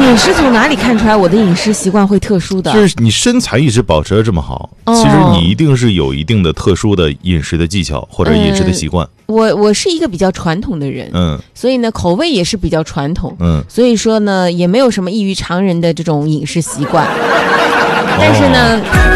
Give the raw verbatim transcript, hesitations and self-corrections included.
你是从哪里看出来我的饮食习惯会特殊的？ 就是你身材一直保持得这么好，哦、其实你一定是有一定的特殊的饮食的技巧或者饮食的习惯。 嗯、我我是一个比较传统的人，嗯，所以呢口味也是比较传统，嗯，所以说呢也没有什么异于常人的这种饮食习惯，哦、但是呢。